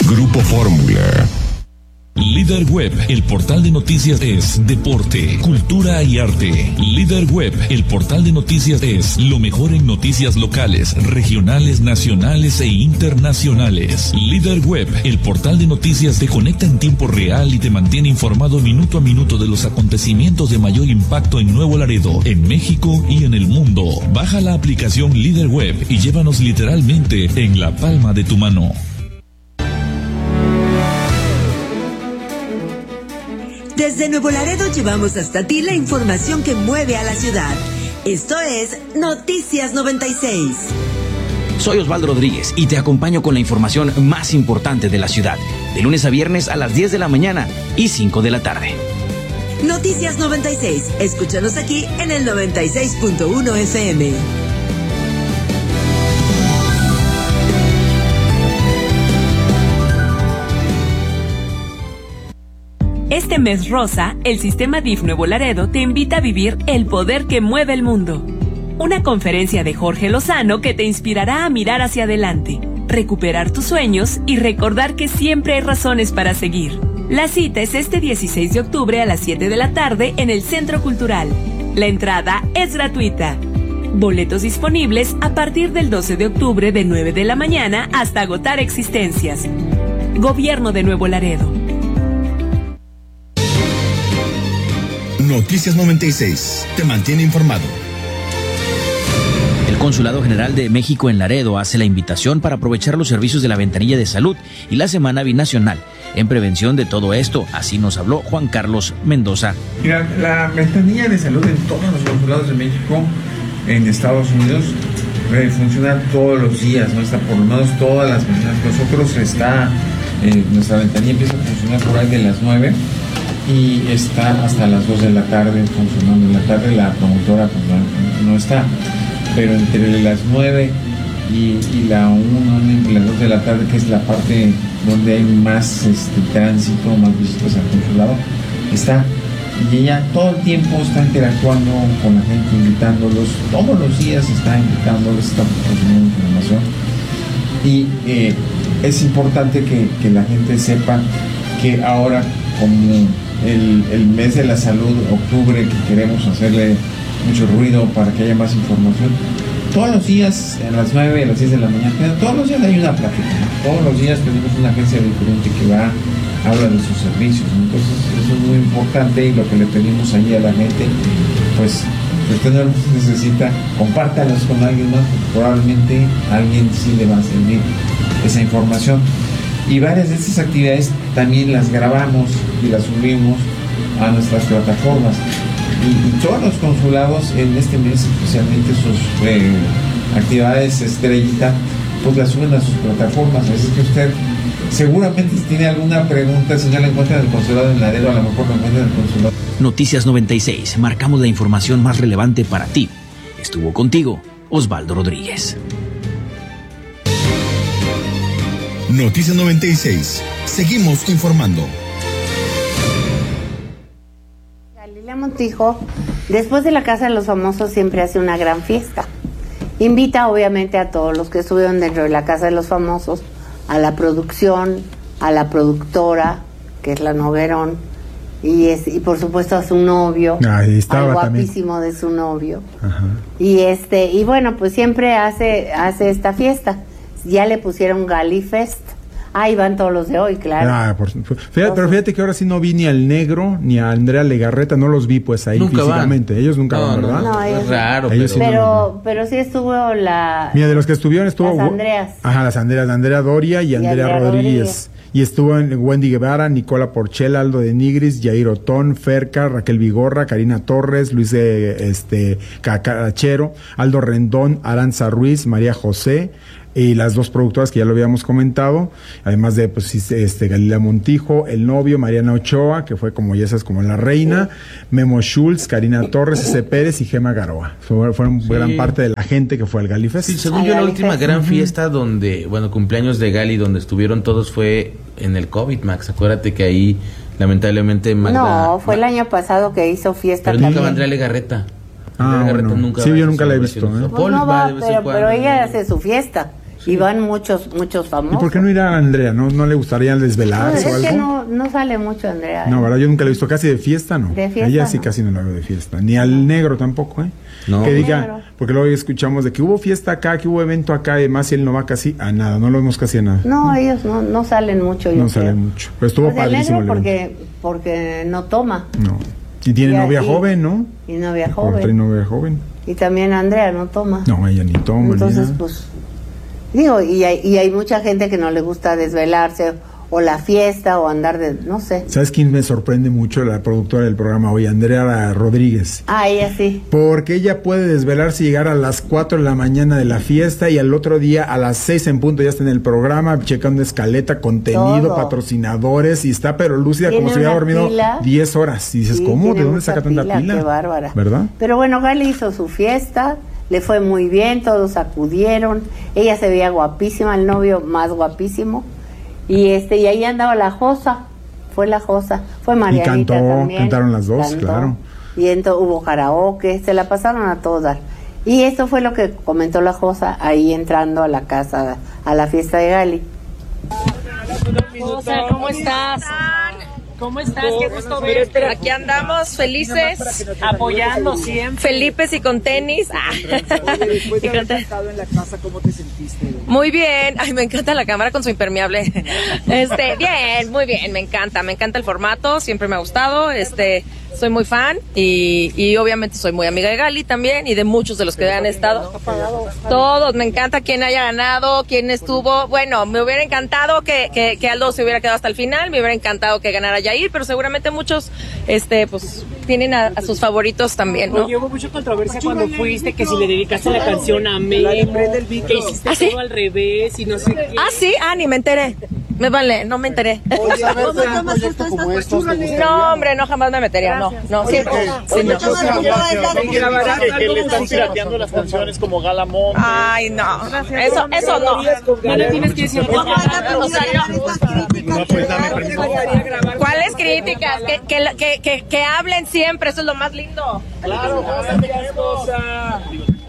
Grupo Fórmula. Líder Web, el portal de noticias es deporte, cultura y arte. Líder Web, el portal de noticias es lo mejor en noticias locales, regionales, nacionales e internacionales. Líder Web, el portal de noticias te conecta en tiempo real y te mantiene informado minuto a minuto de los acontecimientos de mayor impacto en Nuevo Laredo, en México y en el mundo. Baja la aplicación Líder Web y llévanos literalmente en la palma de tu mano. Desde Nuevo Laredo llevamos hasta ti la información que mueve a la ciudad. Esto es Noticias 96. Soy Osvaldo Rodríguez y te acompaño con la información más importante de la ciudad, de lunes a viernes a las 10 de la mañana y 5 de la tarde. Noticias 96. Escúchanos aquí en el 96.1 FM. Este mes rosa, el Sistema DIF Nuevo Laredo te invita a vivir el poder que mueve el mundo. Una conferencia de Jorge Lozano que te inspirará a mirar hacia adelante, recuperar tus sueños y recordar que siempre hay razones para seguir. La cita es este 16 de octubre a las 7 de la tarde en el Centro Cultural. La entrada es gratuita. Boletos disponibles a partir del 12 de octubre de 9 de la mañana hasta agotar existencias. Gobierno de Nuevo Laredo. Noticias 96 te mantiene informado. El Consulado General de México en Laredo hace la invitación para aprovechar los servicios de la Ventanilla de Salud y la Semana Binacional en prevención de todo esto. Así nos habló Juan Carlos Mendoza. Mira, la Ventanilla de Salud en todos los consulados de México en Estados Unidos funciona todos los días, ¿no? Está por lo menos todas las mañanas. Nosotros nuestra ventanilla empieza a funcionar por ahí de las 9 y está hasta las 2 de la tarde funcionando. En la tarde la promotora pues, no está, pero entre las 9 y la 1 y las 2 de la tarde, que es la parte donde hay más tránsito, más visitas al consulado, está, y ella todo el tiempo está interactuando con la gente, invitándolos, todos los días está invitándolos, está proporcionando información, y es importante que la gente sepa que ahora, como el mes de la salud, octubre, que queremos hacerle mucho ruido para que haya más información, todos los días a las 9, a las 10 de la mañana, todos los días hay una plática, ¿no? Todos los días tenemos una agencia diferente que habla de sus servicios, ¿no? Entonces eso es muy importante, y lo que le pedimos allí a la gente, pues usted no necesita, compártalos con alguien más, porque probablemente a alguien sí le va a servir esa información. Y varias de estas actividades también las grabamos y las subimos a nuestras plataformas. Y todos los consulados en este mes, especialmente sus actividades estrellita, pues las suben a sus plataformas. Así que usted seguramente, si tiene alguna pregunta, si no la encuentra en el consulado en Laredo, a lo mejor la encuentra en el consulado. Noticias 96, marcamos la información más relevante para ti. Estuvo contigo Osvaldo Rodríguez. Noticias 96. Seguimos informando. Galilea Montijo, después de la Casa de los Famosos, siempre hace una gran fiesta. Invita obviamente a todos los que estuvieron dentro de la Casa de los Famosos, a la producción, a la productora, que es la Noguerón, y por supuesto a su novio, ahí estaba, al guapísimo también de su novio. Ajá. Y bueno, pues siempre hace esta fiesta. Ya le pusieron Galifest. Ahí van todos los de hoy, claro. Pero fíjate que ahora sí no vi ni al Negro ni a Andrea Legarreta, no los vi pues ahí nunca físicamente. Van. Ellos nunca van, ¿verdad? No, es raro. Ellos pero sí estuvo la... Mira, de los que estuvieron estuvo... Las Andreas. Ajá, las Andreas, Andrea Doria y Andrea Rodríguez. Y estuvo en Wendy Guevara, Nicola Porchela, Aldo de Nigris, Jair Otón, Ferca, Raquel Vigorra, Karina Torres, Luis Cacarachero, Aldo Rendón, Aranza Ruiz, María José, y las dos productoras que ya lo habíamos comentado, además de pues Galilea Montijo, el novio, Mariana Ochoa, que fue como ya sabes, como la reina, Memo Schultz, Karina Torres, C. Pérez y Gema Garoa. Fueron gran parte de la gente que fue al Galifest. Sí, según yo la última gran fiesta donde, cumpleaños de Gali, donde estuvieron todos fue en el COVID, Max. Acuérdate que ahí lamentablemente fue el año pasado que hizo fiesta. Pero nunca va Andrea Legarreta. Nunca sí, yo nunca la he visto. Pues pero ella hace su fiesta. Y van muchos famosos. ¿Y por qué no ir a Andrea? ¿No le gustaría desvelarse o algo? Es que no sale mucho Andrea. No, ¿verdad? Yo nunca la he visto casi de fiesta, ¿no? De fiesta, ella sí no. casi no la veo de fiesta. Ni al negro tampoco, ¿eh? No. Que diga, Negro. porque luego escuchamos de que hubo fiesta acá, que hubo evento acá, además y él no va casi a nada, no lo vemos casi a nada. No, ellos no salen mucho. No salen mucho. Pero estuvo Pues el padrísimo negro el evento. porque no toma. No. Y tiene novia joven, ¿no? Y novia Tiene joven. novia joven. Y también Andrea no toma. No, ella ni toma. Entonces, ni nada. pues, digo, y hay mucha gente que no le gusta desvelarse, o la fiesta, o andar no sé. ¿Sabes quién me sorprende mucho? La productora del programa hoy, Andrea Rodríguez. Ah, ella sí. Porque ella puede desvelarse y llegar a las 4 de la mañana de la fiesta y al otro día a las 6 en punto ya está en el programa, checando escaleta, contenido, Todo. patrocinadores y está pero lúcida Tiene como si hubiera una dormido pila. 10 horas. Y dices, Sí, ¿cómo? tiene ¿De dónde mucha saca tanta pila? Qué bárbara. ¿Verdad? Pero bueno, Gali hizo su fiesta, le fue muy bien, todos acudieron, ella se veía guapísima, el novio más guapísimo, y ahí andaba la Josa, fue Marianita también. Cantaron las dos, claro. Y entonces hubo karaoke, se la pasaron a todo dar. Y eso fue lo que comentó la Josa ahí entrando a la casa, a la fiesta de Gali. Josa, ¿cómo estás? ¿Cómo estás? Qué gusto verte. Aquí andamos felices, Apoyando siempre. Felipes y con tenis. Oye, después de haber cantado en la casa, ¿cómo te sentiste? Muy bien. Ay, me encanta la cámara con su impermeable. Bien, muy bien, me encanta el formato, siempre me ha gustado, soy muy fan y obviamente soy muy amiga de Gali también y de muchos de los que han estado. Todos, me encanta quien haya ganado, quien estuvo. Bueno, me hubiera encantado que Aldo se hubiera quedado hasta el final, me hubiera encantado que ganara Yair, pero seguramente muchos, pues, tienen a sus favoritos también, ¿no? Oye, hubo mucha controversia cuando fuiste, que si le dedicaste la canción a Memo, que hiciste todo al revés y no sé qué. Ah, sí, ni me enteré. Me vale, no me enteré. Oye, a ver, un proyecto como estos, ¿te gustaría? No, hombre, no, jamás me metería, no, siempre. Sí, no. Que le están pirateando las canciones como Galamón. Ay, no, eso no. No le tienes que decir. O sea, No, pues dame permiso. ¿cuáles críticas? Que hablen siempre, eso es lo más lindo. Claro, cosa.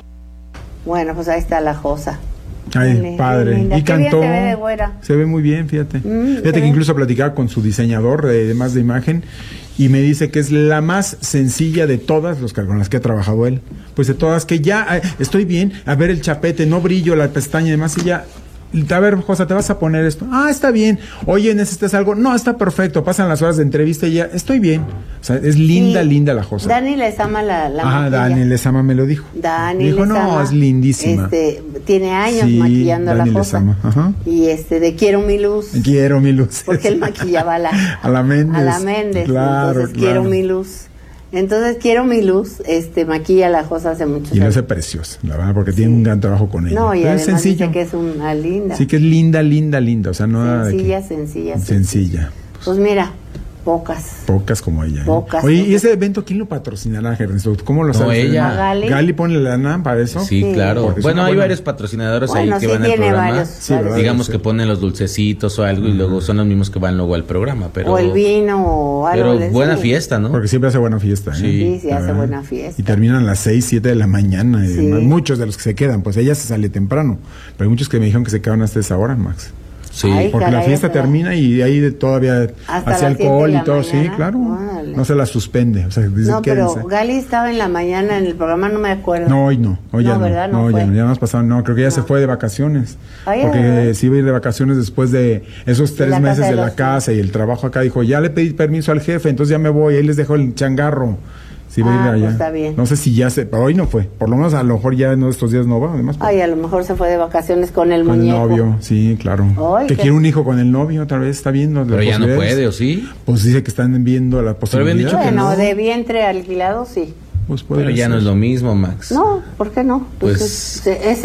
Bueno, pues ahí está la Josa. Ay, Dale, padre. linda. Y Qué bien cantó. se ve de güera. Se ve muy bien, fíjate. Fíjate se que incluso platicaba con su diseñador de más de imagen y me dice que es la más sencilla de todas con las que ha trabajado él. Pues de todas, que ya estoy bien, a ver el chapete, no brillo, la pestaña y demás, y ya. A ver, Josa, ¿te vas a poner esto? Ah, está bien. Oye, ¿necesitas algo? No, está perfecto. Pasan las horas de entrevista y ya, estoy bien. O sea, es linda, Sí. linda la Josa. Dani Lezama la maquilla. Dani Lezama me lo dijo. Dani Dijo, Lezama, no, es lindísima. Tiene años Sí, maquillando a la Dani Josa. Lezama, ajá. Y de Quiero mi luz. Quiero mi luz. Porque él maquillaba a la Méndez. Claro, Entonces, Quiero mi luz. Entonces, Quiero mi luz, maquilla a la Josa hace muchos Y lo años. hace preciosa, la verdad, porque tiene un gran trabajo con ella. No, y Pero es además sencillo. dice que es una linda. Sí, que es linda, linda, linda. O sea, no nada de que- Sencilla. sencilla. Pues mira, pocas. Pocas como ella. ¿eh? Pocas, Oye, ¿y pocas. ese evento quién lo patrocinará, Ernesto? ¿Cómo lo No, sabes? ella. ¿A Gali? ¿Gali pone lana para eso? Sí, claro. Porque es Bueno, una hay buena- varios patrocinadores Bueno, ahí que sí van al tiene programa. varios, Sí, ¿verdad? Digamos Sí. que ponen los dulcecitos o algo y luego son los mismos que van luego al programa. Pero, O el vino o algo. pero de buena eso. fiesta, ¿no? Porque siempre hace buena fiesta, ¿eh? Sí, La hace verdad. buena fiesta. Y terminan a las 6, 7 de la mañana. Y Sí. demás. Muchos de los que se quedan, pues ella se sale temprano. Pero hay muchos que me dijeron que se quedan hasta esa hora, Max. Sí. Ay, Porque la caray, fiesta hasta la- termina y ahí todavía Hasta hace las 7 alcohol de y la todo. Sí, mañana. claro. Órale. No se la suspende. O sea, dice, No, pero quédense. Gali estaba en la mañana en el programa, no me acuerdo. No, hoy no. Hoy ya No, no. ¿verdad? No No, fue. ya no. Ya nos pasaron. No, creo que ya se No. fue de vacaciones. Ay, Porque ay. se iba a ir de vacaciones después de esos 3 la meses casa de de la los- casa y el trabajo acá. Dijo, ya le pedí permiso al jefe, entonces ya me voy. Ahí les dejo el changarro. Sí, va a ir Ah, allá. pues está bien. No sé si ya se. Pero hoy no fue. Por lo menos a lo mejor ya en estos días no va. Además, Ay, a lo mejor se fue de vacaciones con el con el muñeco. novio. Sí, claro. Ay, que qué- quiere un hijo con el novio otra vez. Está viendo. las Pero ya no posibilidades. puede, ¿o sí? Pues dice que están viendo la posibilidad. habían dicho que Bueno, no. de vientre alquilado, sí. Pues podría Pero ya ser. no es lo mismo, Max. No, ¿por qué no? Pues- es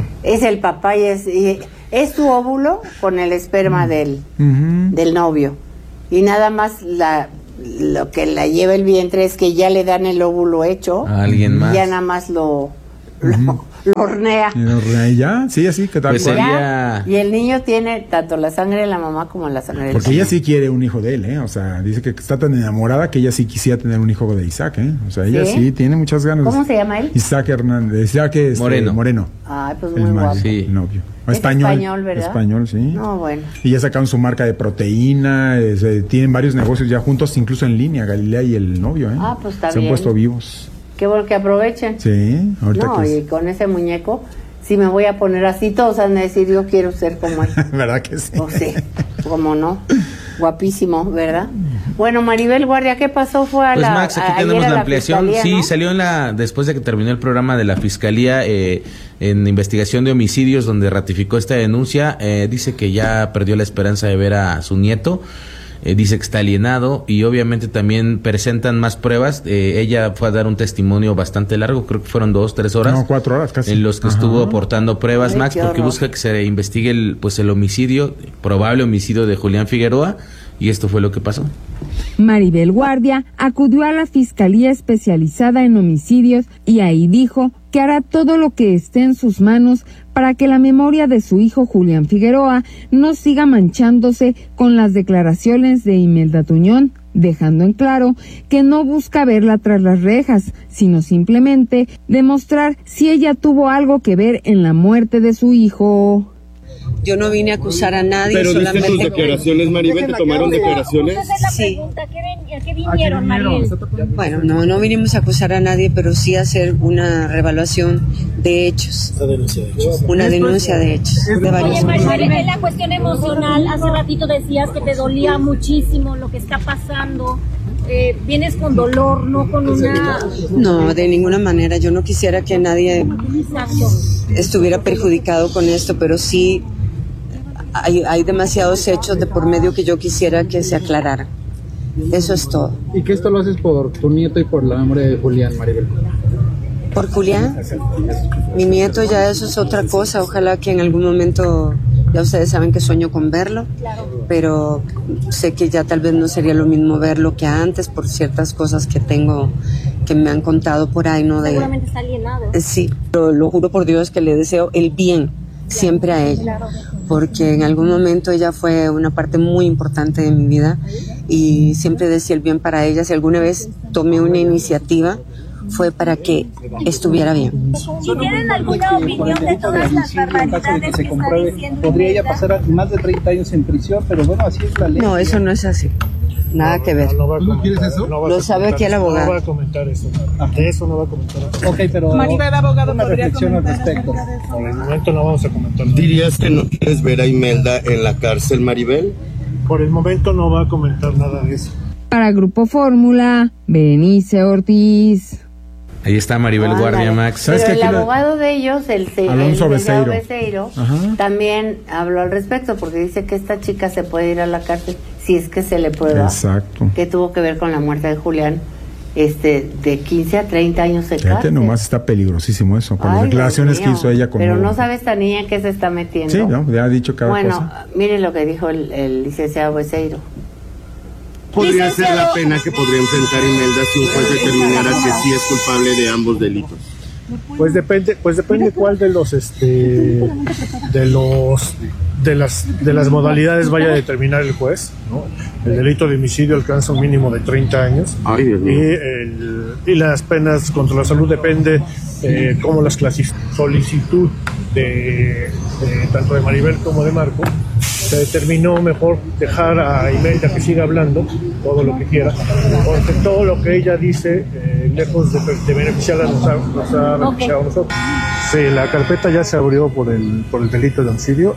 el papá y es su óvulo con el esperma del novio. Y nada más lo que la lleva el vientre es que ya le dan el óvulo hecho. A alguien más. Ya nada más lo hornea. Y ya, sí, así que tal Pues cual. sería... Y el niño tiene tanto la sangre de la mamá como la sangre del Porque papá. ella sí quiere un hijo de él, ¿eh? O sea, dice que está tan enamorada que ella sí quisiera tener un hijo de Isaac, ¿eh? O sea, ella sí tiene muchas ganas. ¿Cómo se llama él? Isaac Hernández, Isaac Moreno. Ay, pues El muy guapo. novio. Es español, ¿verdad? Español, sí. No, bueno. Y ya sacaron su marca de proteína, tienen varios negocios ya juntos, incluso en línea, Galilea y el novio, ¿eh? Ah, pues está Se bien. han puesto vivos. Qué bueno que aprovechen. Sí, ahorita No, que y con ese muñeco, si me voy a poner así, todos van a decir, yo quiero ser como él. ¿Verdad que sí? O sí, cómo no. Guapísimo, ¿verdad? Bueno, Maribel Guardia, ¿qué pasó? Fue a Pues la Max, aquí ayer tenemos a la ampliación. fiscalía, Sí, ¿no? salió después de que terminó el programa de la Fiscalía en investigación de homicidios, donde ratificó esta denuncia. Dice que ya perdió la esperanza de ver a su nieto. Dice que está alienado y obviamente también presentan más pruebas. Ella fue a dar un testimonio bastante largo, creo que fueron 2-3 horas. No, 4 horas casi. En los que estuvo aportando pruebas, Ay, Max, qué porque horror. busca que se investigue el homicidio, probable homicidio de Julián Figueroa, y esto fue lo que pasó. Maribel Guardia acudió a la Fiscalía Especializada en Homicidios y ahí dijo que hará todo lo que esté en sus manos para que la memoria de su hijo Julián Figueroa no siga manchándose con las declaraciones de Imelda Tuñón, dejando en claro que no busca verla tras las rejas, sino simplemente demostrar si ella tuvo algo que ver en la muerte de su hijo. Yo no vine a acusar a nadie. Pero solamente diste tus declaraciones, Maribel, ¿te tomaron declaraciones? Sí. ¿A qué vinieron, Maribel? Bueno, no vinimos a acusar a nadie, pero sí a hacer una reevaluación de hechos. Una denuncia de hechos. De varios. Oye, Maribel, en la cuestión emocional, hace ratito decías que te dolía muchísimo lo que está pasando. Vienes con dolor, no con una... No, de ninguna manera. Yo no quisiera que nadie Exacto. estuviera perjudicado con esto, pero sí hay demasiados hechos de por medio que yo quisiera que se aclararan. Eso es todo. ¿Y que esto lo haces por tu nieto y por la memoria de Julián, Maribel? ¿Por Julián? Mi nieto ya eso es otra cosa. Ojalá que en algún momento, ya ustedes saben que sueño con verlo, pero sé que ya tal vez no sería lo mismo verlo que antes por ciertas cosas que tengo, que me han contado por ahí, ¿no? Seguramente está alienado. Sí, pero lo juro por Dios que le deseo el bien siempre a ella, porque en algún momento ella fue una parte muy importante de mi vida y siempre decía el bien para ella. Si alguna vez tomé una iniciativa fue para que estuviera bien. ¿Y tienen alguna opinión de todas las barbaridades que está diciendo? Podría ella pasar más de 30 años en prisión, pero bueno, así es la ley. No, eso no es así. Nada que ver. ¿No quieres eso? Lo sabe aquí el abogado. No va a comentar eso. De eso no va a comentar. Ok, pero Maribel, abogado, una podría reflexión al comentar respecto. Por el momento no vamos a comentar nada. ¿Dirías que no quieres ver a Imelda en la cárcel, Maribel? Por el momento no va a comentar nada de eso. Para Grupo Fórmula, Benice Ortiz. Ahí está Maribel Guardia, Max. Pero el abogado de ellos, el Alonso licenciado Beceiro. Beceiro, también habló al respecto porque dice que esta chica se puede ir a la cárcel si es que se le prueba Exacto. que tuvo que ver con la muerte de Julián, de 15 a 30 años de Fíjate, cárcel. nomás está peligrosísimo eso, con las Ay, declaraciones Dios que mío. hizo ella como... Pero no sabe esta niña en qué se está metiendo. Sí, ¿no? Ya ha dicho cada bueno, cosa. mire lo que dijo el licenciado Beceiro. ¿Podría ser la pena que podría enfrentar Imelda si un juez determinara que sí es culpable de ambos delitos? Pues depende cuál de las modalidades vaya a determinar el juez, ¿no? El delito de homicidio alcanza un mínimo de 30 años. Ay, Dios mío. Y las penas contra la salud depende cómo las solicitud de tanto de Maribel como de Marco. Se determinó mejor dejar a Imelda que siga hablando todo lo que quiera, porque todo lo que ella dice, lejos de beneficiarla, nos ha beneficiado a nosotros. Sí, la carpeta ya se abrió por el delito de homicidio.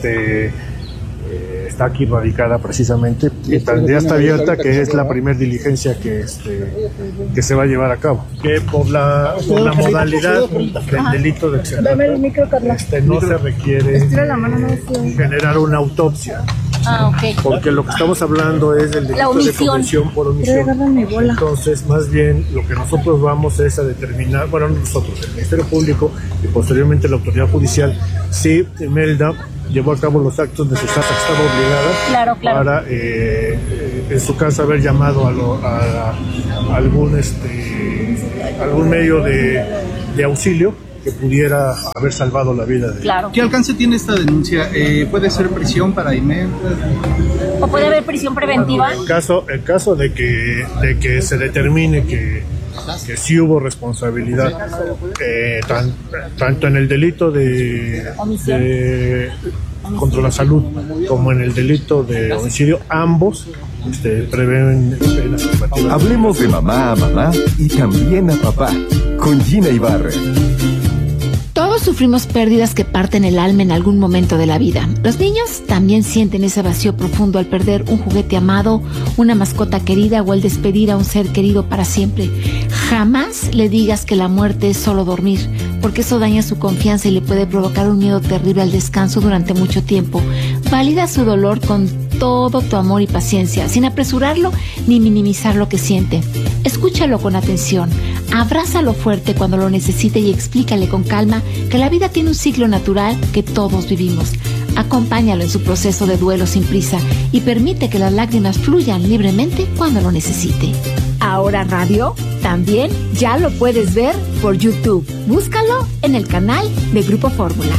Está aquí radicada precisamente y ya está abierta, que es la primera diligencia que se va a llevar a cabo. Que por la modalidad del delito de no se requiere generar una autopsia. Ah, ok. Porque lo que estamos hablando es del delito de comisión por omisión. Entonces, más bien, lo que nosotros vamos es a determinar, bueno, nosotros, el Ministerio Público y posteriormente la autoridad judicial, si Imelda llevó a cabo los actos necesarios, estaba obligada para, en su caso, haber llamado a algún medio de auxilio que pudiera haber salvado la vida de él. Claro. ¿Qué alcance tiene esta denuncia? ¿Puede ser prisión para Imelda? ¿O puede haber prisión preventiva? En caso de que se determine que sí hubo responsabilidad, tanto en el delito de contra la salud como en el delito de homicidio, ambos prevén penas privativas. Hablemos de mamá a mamá y también a papá, con Gina Ibarra. Todos sufrimos pérdidas que parten el alma en algún momento de la vida. Los niños también sienten ese vacío profundo al perder un juguete amado, una mascota querida o al despedir a un ser querido para siempre. Jamás le digas que la muerte es solo dormir, porque eso daña su confianza y le puede provocar un miedo terrible al descanso durante mucho tiempo. Valida su dolor con todo tu amor y paciencia, sin apresurarlo ni minimizar lo que siente. Escúchalo con atención, abrázalo fuerte cuando lo necesite y explícale con calma que la vida tiene un ciclo natural que todos vivimos. Acompáñalo en su proceso de duelo sin prisa y permite que las lágrimas fluyan libremente cuando lo necesite. Ahora Radio también ya lo puedes ver por YouTube. Búscalo en el canal de Grupo Fórmula.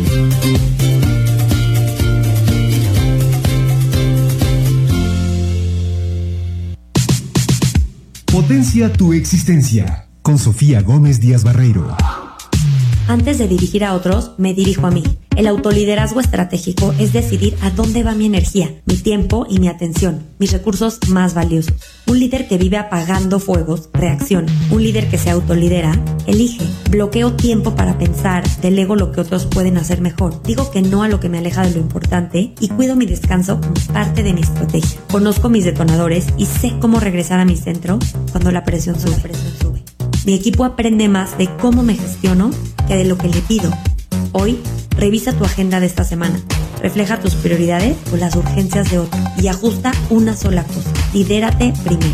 Potencia tu existencia, con Sofía Gómez Díaz Barreiro. Antes de dirigir a otros, me dirijo a mí. El autoliderazgo estratégico es decidir a dónde va mi energía, mi tiempo y mi atención, mis recursos más valiosos. Un líder que vive apagando fuegos, reacciona. Un líder que se autolidera, elige. Bloqueo tiempo para pensar, delego lo que otros pueden hacer mejor. Digo que no a lo que me aleja de lo importante y cuido mi descanso como parte de mi estrategia. Conozco mis detonadores y sé cómo regresar a mi centro cuando la presión sube. Mi equipo aprende más de cómo me gestiono que de lo que le pido. Hoy, revisa tu agenda de esta semana. Refleja tus prioridades o las urgencias de otro y ajusta una sola cosa. Lidérate primero.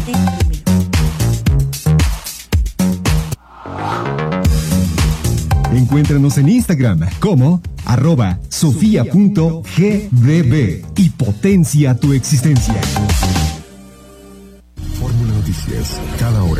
Encuéntranos en Instagram como @sofia.gdb y potencia tu existencia. Fórmula Noticias, cada hora.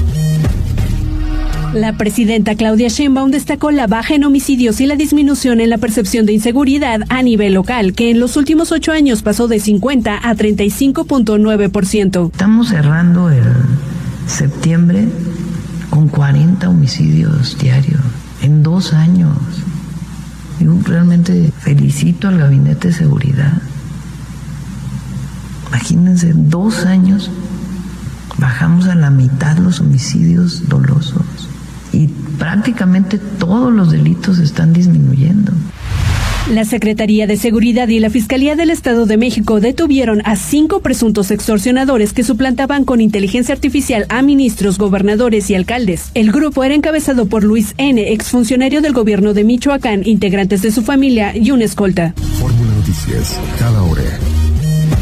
La presidenta Claudia Sheinbaum destacó la baja en homicidios y la disminución en la percepción de inseguridad a nivel local, que en los últimos 8 años pasó de 50 a 35.9%. Estamos cerrando el septiembre con 40 homicidios diarios en 2 años. Yo realmente felicito al Gabinete de Seguridad. Imagínense, 2 años bajamos a la mitad los homicidios dolosos. Y prácticamente todos los delitos están disminuyendo. La Secretaría de Seguridad y la Fiscalía del Estado de México detuvieron a 5 presuntos extorsionadores que suplantaban con inteligencia artificial a ministros, gobernadores y alcaldes. El grupo era encabezado por Luis N., exfuncionario del gobierno de Michoacán, integrantes de su familia y una escolta. Fórmula Noticias, cada hora.